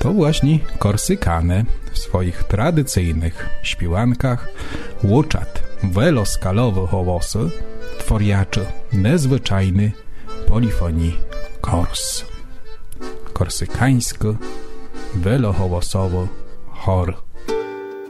To właśnie Korsykane w swoich tradycyjnych śpiewankach łuczat wieloskalowe głosy, tworzące nadzwyczajny polifonii kors. Korsykański wielogłosowy chor